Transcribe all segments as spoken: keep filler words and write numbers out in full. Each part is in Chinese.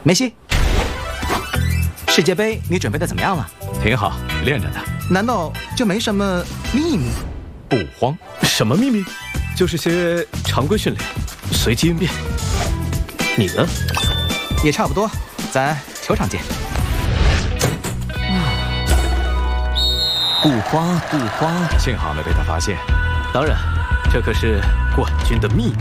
梅西，世界杯你准备的怎么样了？ 挺好，练着呢。 难道就没什么秘密？ 不慌，什么秘密？就是些常规训练，随机应变。你呢？ 也差不多，咱球场见。 不慌不慌，幸好没被他发现。当然，这可是冠军的秘密。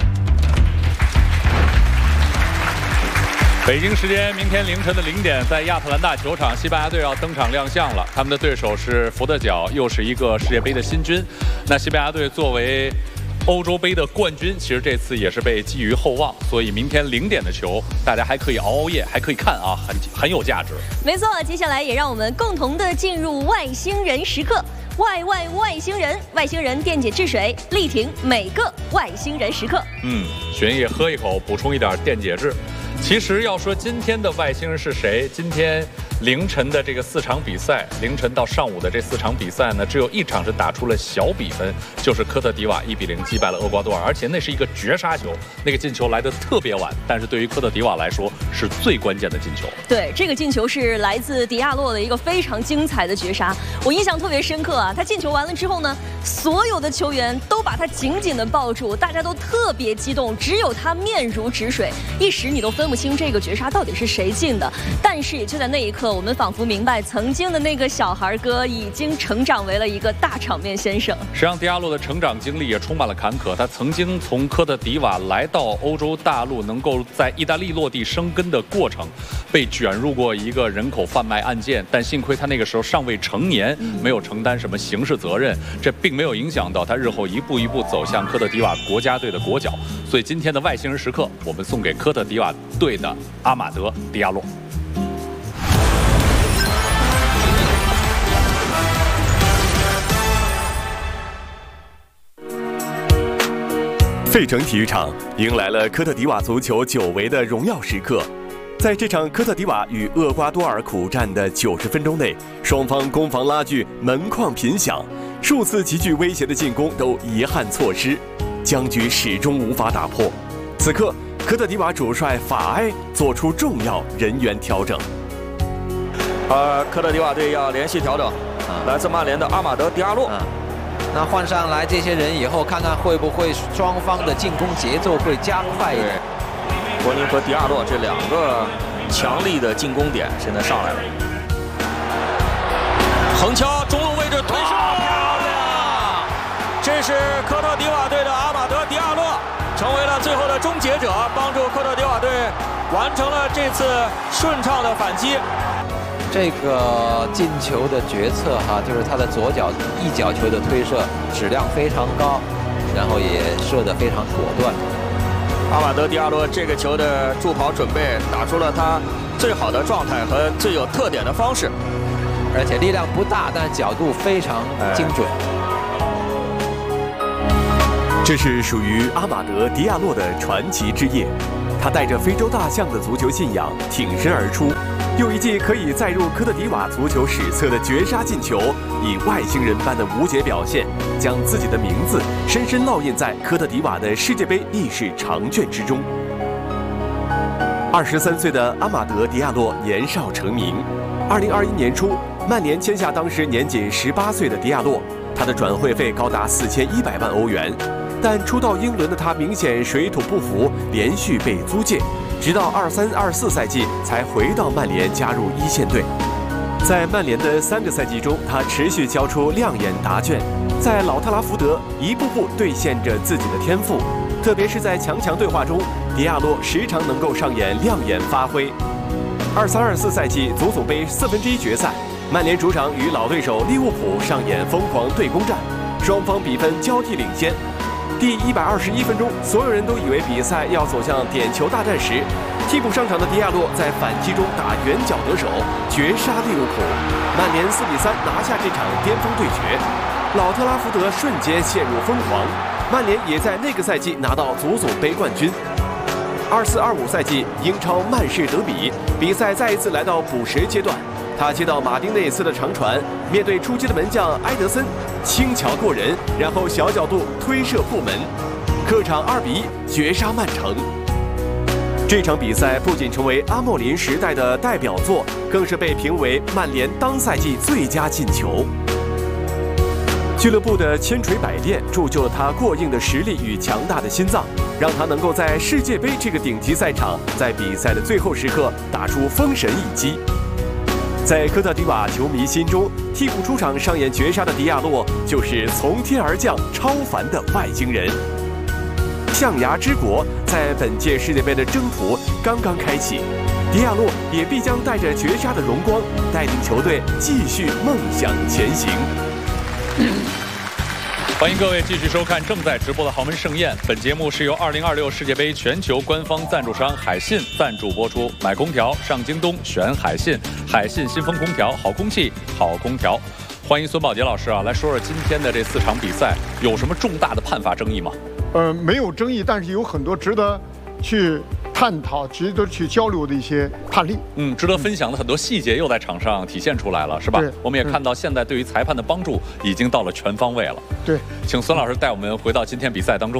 北京时间明天凌晨的零点，在亚特兰大球场，西班牙队要登场亮相了。他们的对手是福德角，又是一个世界杯的新军。那西班牙队作为欧洲杯的冠军，其实这次也是被寄予厚望，所以明天零点的球，大家还可以熬熬夜，还可以看啊，很很有价值。 没错，接下来也让我们共同的进入外星人时刻。外外外星人，外星人电解治水，力挺每个外星人时刻。嗯， 玄烨喝一口，补充一点电解质。其实要说今天的外星人是谁，今天凌晨的这个四场比赛，凌晨到上午的这四场比赛呢，只有一场是打出了小比分，就是科特迪瓦一比零击败了厄瓜多尔，而且那是一个绝杀球，那个进球来得特别晚，但是对于科特迪瓦来说是最关键的进球。 对，这个进球是来自迪亚洛的一个非常精彩的绝杀，我印象特别深刻啊！他进球完了之后呢，所有的球员都把他紧紧的抱住，大家都特别激动，只有他面如止水，一时你都分不清这个绝杀到底是谁进的。但是也就在那一刻，我们仿佛明白，曾经的那个小孩哥已经成长为了一个大场面先生。 实际上，迪亚洛的成长经历也充满了坎坷。他曾经从科特迪瓦来到欧洲大陆，能够在意大利落地生根的过程，被卷入过一个人口贩卖案件，但幸亏他那个时候尚未成年，没有承担什么刑事责任，这并没有影响到他日后一步一步走向科特迪瓦国家队的国脚。所以今天的外星人时刻，我们送给科特迪瓦队的阿马德·迪亚洛。 费城体育场迎来了科特迪瓦足球久违的荣耀时刻。在这场科特迪瓦与厄瓜多尔苦战的九十分钟内，双方攻防拉锯，门框频响，数次极具威胁的进攻都遗憾错失，僵局始终无法打破。此刻，科特迪瓦主帅法埃做出重要人员调整。 呃，科特迪瓦队要连续调整，来自曼联的阿马德·迪亚洛。 那换上来这些人以后，看看会不会双方的进攻节奏会加快一点。 伯宁和迪亚洛这两个强力的进攻点现在上来了。横敲中路位置推射，漂亮！这是科特迪瓦队的阿马德·迪亚洛，成为了最后的终结者，帮助科特迪瓦队完成了这次顺畅的反击。 这个进球的决策哈，就是他的左脚一脚球的推射质量非常高，然后也射得非常果断。 阿马德·迪亚洛这个球的助跑准备打出了他最好的状态和最有特点的方式， 而且力量不大，但角度非常精准。 这是属于阿马德·迪亚洛的传奇之夜，他带着非洲大象的足球信仰挺身而出。又一记可以载入科特迪瓦足球史册的绝杀进球，以外星人般的无解表现，将自己的名字深深烙印在科特迪瓦的世界杯历史长卷之中。二十三岁的阿马德·迪亚洛年少成名。二零二一年初，曼联签下当时年仅十八岁的迪亚洛，他的转会费高达四千一百万欧元。但初到英伦的他明显水土不服，连续被租借。直到二三二四赛季才回到曼联加入一线队。在曼联的三个赛季中，他持续交出亮眼答卷，在老特拉福德一步步兑现着自己的天赋。特别是在强强对话中，迪亚洛时常能够上演亮眼发挥。二三二四赛季足总杯四分之一决赛，曼联主场与老对手利物浦上演疯狂对攻战，双方比分交替领先。第一百二十一分钟，所有人都以为比赛要走向点球大战时，替补上场的迪亚洛在反击中打远角得手，绝杀利物浦。曼联四比三拿下这场巅峰对决，老特拉福德瞬间陷入疯狂。曼联也在那个赛季拿到足总杯冠军。二四二五赛季英超曼市德比，比赛再一次来到补时阶段。他接到马丁内斯的长传，面对出击的门将埃德森，轻巧过人，然后小角度推射破门，客场二比一绝杀曼城。 这场比赛不仅成为阿莫林时代的代表作，更是被评为曼联当赛季最佳进球。俱乐部的千锤百炼铸就了他过硬的实力与强大的心脏，让他能够在世界杯这个顶级赛场，在比赛的最后时刻打出封神一击。在科特迪瓦球迷心中，替补出场上演绝杀的迪亚洛就是从天而降、超凡的外星人。象牙之国在本届世界杯的征途刚刚开启，迪亚洛也必将带着绝杀的荣光，带领球队继续梦想前行。 欢迎各位继续收看正在直播的豪门盛宴。本节目是由二零二六世界杯全球官方赞助商海信赞助播出。买空调上京东选海信，海信新风空调，好空气好空调。欢迎孙宝杰老师啊，来说说今天的这四场比赛有什么重大的判罚争议吗？ 呃，没有争议，但是有很多值得去探讨、值得去交流的一些判例。 嗯，值得分享的很多细节又在场上体现出来了，是吧？我们也看到现在对于裁判的帮助已经到了全方位了。 对， 请孙老师带我们回到今天比赛当中。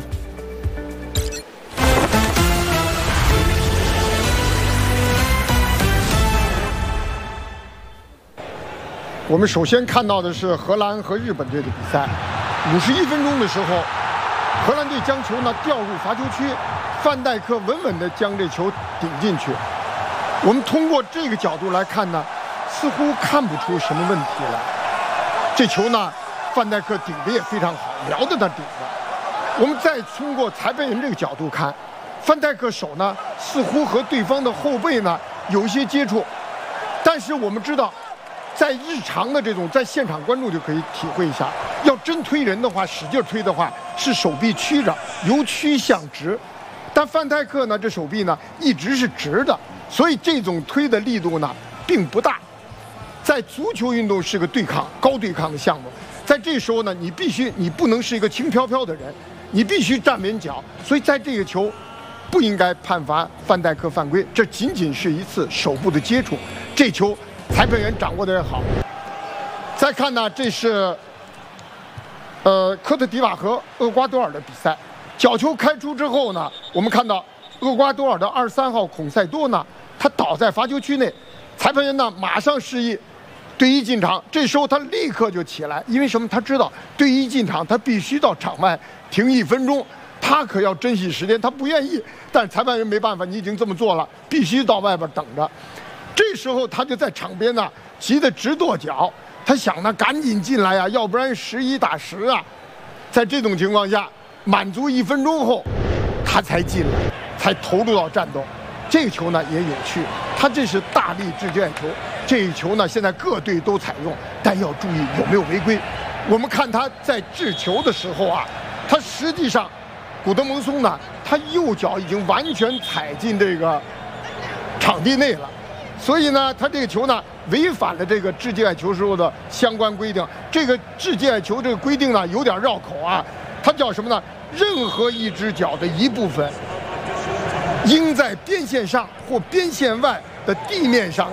我们首先看到的是荷兰和日本队的比赛。五十一分钟的时候，荷兰队将球呢调入罚球区，范戴克稳稳地将这球顶进去。我们通过这个角度来看呢，似乎看不出什么问题来。这球呢，范戴克顶得也非常好，瞄着他顶的。我们再通过裁判员这个角度看，范戴克手呢似乎和对方的后背呢有一些接触，但是我们知道，在日常的这种在现场观众就可以体会一下，要真推人的话，使劲推的话，是手臂曲着，由曲向直。但范戴克呢，这手臂呢一直是直的，所以这种推的力度呢并不大。在足球运动是个对抗、高对抗的项目，在这时候呢，你必须你不能是一个轻飘飘的人，你必须站稳脚。所以在这个球不应该判罚范戴克犯规，这仅仅是一次手部的接触。这球裁判员掌握的也好。再看呢，这是呃科特迪瓦和厄瓜多尔的比赛。角球开出之后呢，我们看到厄瓜多尔的二十三号孔塞多呢，他倒在罚球区内，裁判员呢马上示意队医进场。这时候他立刻就起来，因为什么？他知道队医进场，他必须到场外停一分钟，他可要珍惜时间，他不愿意，但是裁判员没办法，你已经这么做了，必须到外边等着。这时候他就在场边呢，急得直跺脚，他想呢赶紧进来呀、啊，要不然十一打十啊。在这种情况下，满足一分钟后，他才进来，才投入到战斗。这个球呢也有趣，他这是大力制界球，这一球呢现在各队都采用，但要注意有没有违规。我们看他在制球的时候啊，他实际上古德蒙松呢，他右脚已经完全踩进这个场地内了。所以呢，他这个球呢违反了这个制界球时候的相关规定。这个制界球这个规定呢有点绕口啊，它叫什么呢？任何一只脚的一部分应在边线上或边线外的地面上